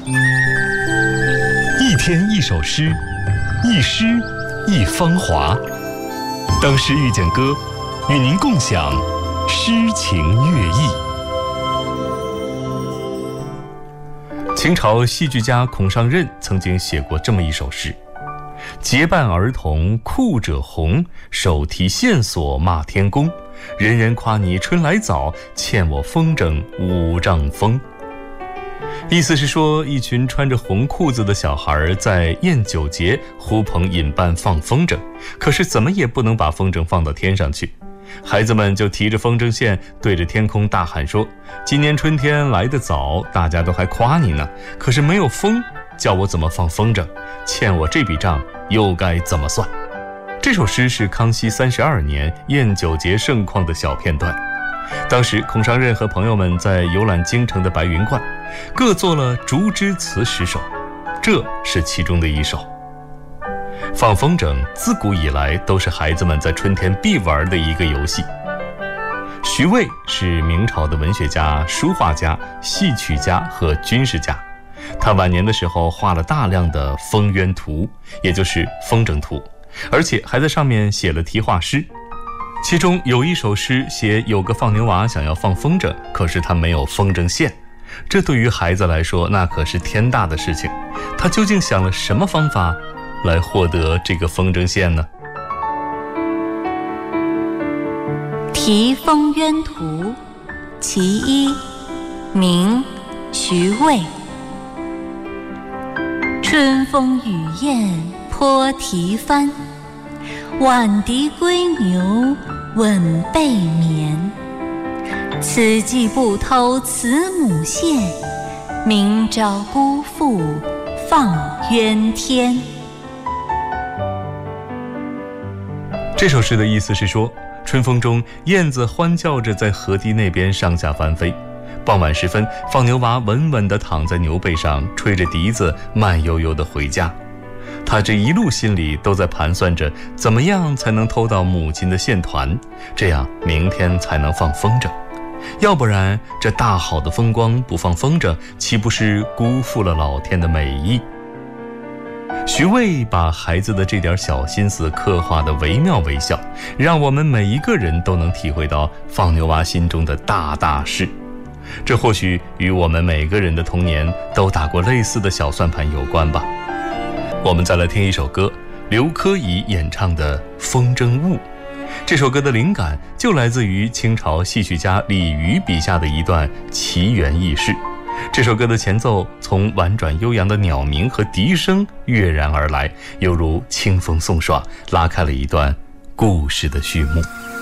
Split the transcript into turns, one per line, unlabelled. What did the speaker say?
一天一首诗，一诗一芳华。当诗遇见歌，与您共享诗情悦意。清朝戏剧家孔尚任曾经写过这么一首诗：结伴儿童裤者红，手提线索骂天公。人人夸你春来早，欠我风筝5丈风。意思是说，一群穿着红裤子的小孩在宴酒节呼朋引伴放风筝，可是怎么也不能把风筝放到天上去。孩子们就提着风筝线对着天空大喊说，今年春天来得早，大家都还夸你呢，可是没有风，叫我怎么放风筝，欠我这笔账又该怎么算。这首诗是康熙32年宴酒节盛况的小片段。当时孔尚任和朋友们在游览京城的白云观，各作了竹枝词10首，这是其中的一首。放风筝自古以来都是孩子们在春天必玩的一个游戏。徐渭是明朝的文学家、书画家、戏曲家和军事家，他晚年的时候画了大量的风鸢图，也就是风筝图，而且还在上面写了题画诗。其中有一首诗写有个放牛娃想要放风筝，可是他没有风筝线。这对于孩子来说那可是天大的事情，他究竟想了什么方法来获得这个风筝线呢？
题风鸢图其一，明徐渭。春风雨燕坡题帆，晚笛归牛稳背眠。此际不偷慈母线，明朝辜负放鸢天。
这首诗的意思是说，春风中燕子欢叫着在河堤那边上下翻飞，傍晚时分，放牛娃稳稳地躺在牛背上，吹着笛子慢悠悠地回家。他这一路心里都在盘算着怎么样才能偷到母亲的线团，这样明天才能放风筝。要不然这大好的风光不放风筝，岂不是辜负了老天的美意？徐渭把孩子的这点小心思刻画得惟妙惟肖，让我们每一个人都能体会到放牛娃心中的大大事。这或许与我们每个人的童年都打过类似的小算盘有关吧。我们再来听一首歌，刘珂怡演唱的《风筝误》。这首歌的灵感就来自于清朝戏曲家李渔笔下的一段奇缘异事。这首歌的前奏从婉转悠扬的鸟鸣和笛声跃然而来，犹如清风送爽，拉开了一段故事的序幕。